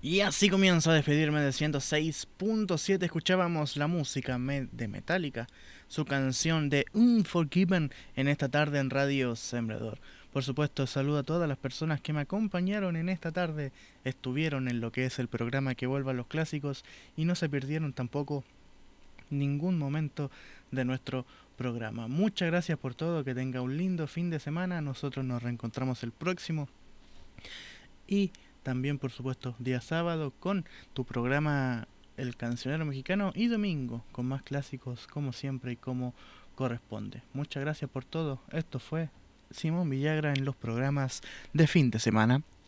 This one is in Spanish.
Y así comienzo a despedirme de 106.7. Escuchábamos la música de Metallica, su canción de Unforgiven en esta tarde en Radio Sembrador. Por supuesto, saludo a todas las personas que me acompañaron en esta tarde, estuvieron en lo que es el programa Que Vuelvan los Clásicos y no se perdieron tampoco ningún momento de nuestro programa. Muchas gracias por todo, que tenga un lindo fin de semana. Nosotros nos reencontramos el próximo y también, por supuesto, día sábado con tu programa El Cancionero Mexicano y domingo con más clásicos como siempre y como corresponde. Muchas gracias por todo. Esto fue Simón Villagra en los programas de fin de semana.